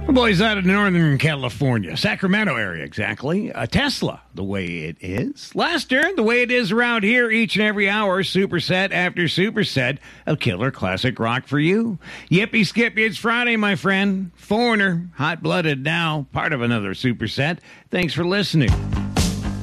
Boys out of Northern California, Sacramento area, exactly. Tesla, the way it is. Lester, the way it is around here each and every hour, superset after superset of killer classic rock for you. Yippee skippy, it's Friday, my friend. Foreigner, hot-blooded now, part of another superset. Thanks for listening.